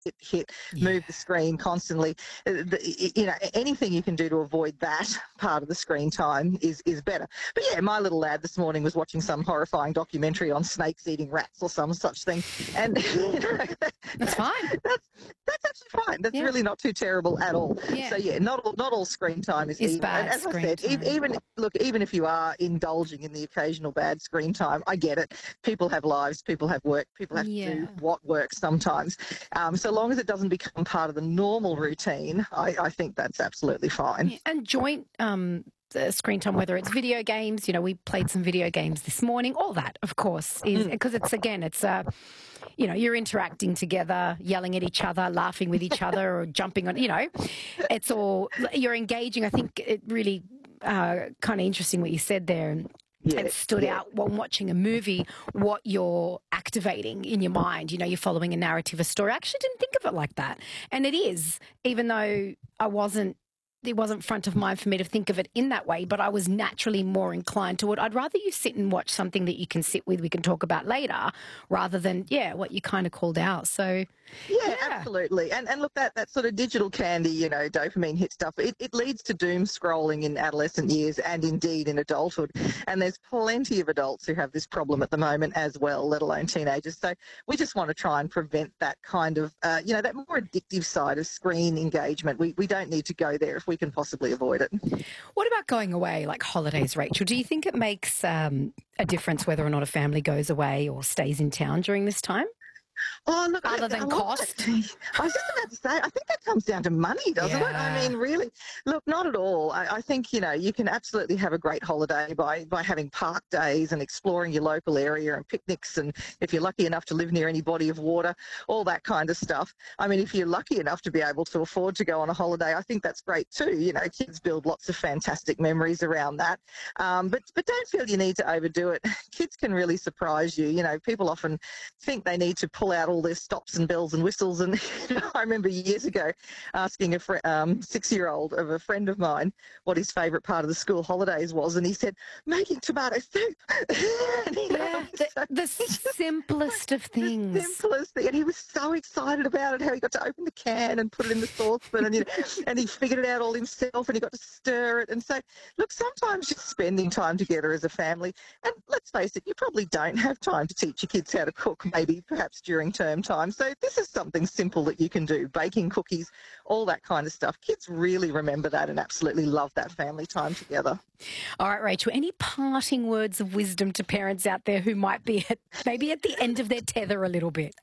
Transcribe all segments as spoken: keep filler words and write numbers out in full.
hit, hit, Yeah. move the screen constantly. Uh, the- You know, anything you can do to avoid that part of the screen time is is better. But yeah, my little lad this morning was watching some horrifying documentary on snakes eating rats or some such thing, and you know, That's fine. That's that's actually fine. That's Yeah. really not too terrible at all. Yeah. So yeah, not all not all screen time is Is evil. bad And as I screen said, e- time. even look, even if you are indulging in the occasional bad screen time, I get it. People have lives, people have work, people have to do Yeah. what works sometimes. Um, so long as it doesn't become part of the normal routine, I, I think that's absolutely fine. Yeah, and joint um, the screen time, whether it's video games, you know, we played some video games this morning, all that, of course, is because it's, again, it's, uh, you know, you're interacting together, yelling at each other, laughing with each other or jumping on, you know, it's all, you're engaging. I think it really uh, kind of interesting what you said there. And Yeah, it stood yeah. out when watching a movie what you're activating in your mind. You know, you're following a narrative, a story. I actually didn't think of it like that. And it is, even though I wasn't, it wasn't front of mind for me to think of it in that way, but I was naturally more inclined to it. I'd rather you sit and watch something that you can sit with, we can talk about later, rather than, yeah, what you kind of called out. So, Yeah, yeah. absolutely. And and look, that, that sort of digital candy, you know, dopamine hit stuff, it, it leads to doom scrolling in adolescent years and indeed in adulthood. And there's plenty of adults who have this problem at the moment as well, let alone teenagers. So we just want to try and prevent that kind of, uh, you know, that more addictive side of screen engagement. We, we don't need to go there if we can possibly avoid it. What about going away, like holidays, Rachel? Do you think it makes um, a difference whether or not a family goes away or stays in town during this time? Oh, look, Other I, than I want cost? that- I was just about to say, I think that comes down to money, doesn't it? Yeah. I mean, really, look, not at all. I, I think, you know, you can absolutely have a great holiday by, by having park days and exploring your local area and picnics, and if you're lucky enough to live near any body of water, all that kind of stuff. I mean, if you're lucky enough to be able to afford to go on a holiday, I think that's great too. You know, kids build lots of fantastic memories around that. Um, but, but don't feel you need to overdo it. Kids can really surprise you. You know, people often think they need to pull out all their stops and bells and whistles. And you know, I remember years ago asking a fr- um, six-year-old of a friend of mine what his favourite part of the school holidays was, and he said, making tomato soup. And, you know, Yeah, the, so- the simplest of the things. simplest thing. And he was so excited about it, how he got to open the can and put it in the saucepan, and, you know, and he figured it out all himself, and he got to stir it. And so, look, sometimes just spending time together as a family, and let's face it, you probably don't have time to teach your kids how to cook, maybe perhaps during term time. So this is something simple that you can do, baking cookies, all that kind of stuff. Kids really remember that and absolutely love that family time together. All right, Rachel, any parting words of wisdom to parents out there who might be at, maybe at the end of their tether a little bit?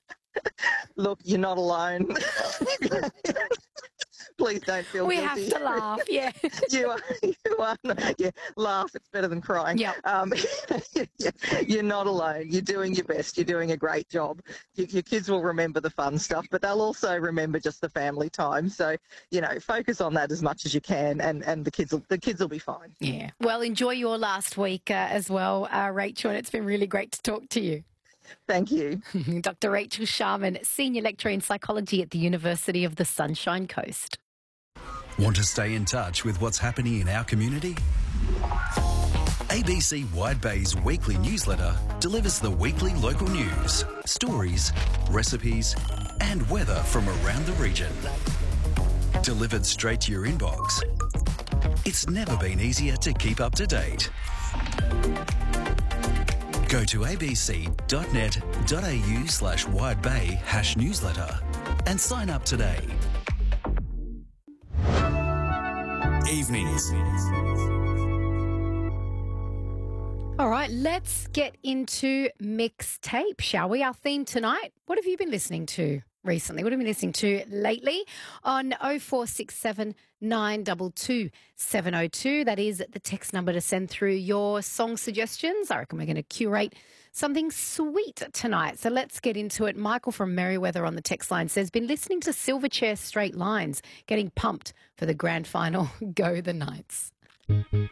Look, you're not alone. Please don't feel We guilty. have to laugh, yeah. You are, you are, not- yeah, laugh, it's better than crying. Yep. Um, yeah, you're not alone. You're doing your best. You're doing a great job. Your, your kids will remember the fun stuff, but they'll also remember just the family time. So, you know, focus on that as much as you can, and, and the kids will, the kids will be fine. Yeah. Well, enjoy your last week uh, as well, uh, Rachel, and it's been really great to talk to you. Thank you. Doctor Rachel Sharman, Senior Lecturer in Psychology at the University of the Sunshine Coast. Want to stay in touch with what's happening in our community? A B C Wide Bay's weekly newsletter delivers the weekly local news, stories, recipes, and weather from around the region. Delivered straight to your inbox. It's never been easier to keep up to date. Go to abc.net.au slash widebay hash newsletter and sign up today. Evenings. All right, let's get into mixtape, shall we? Our theme tonight, what have you been listening to recently? What have you been listening to lately? On oh four six seven, nine two two, seven oh two. That is the text number to send through your song suggestions. I reckon we're going to curate something sweet tonight. So let's get into it. Michael from Merriweather on the text line says, been listening to Silverchair Straight Lines, getting pumped for the grand final. Go the Knights.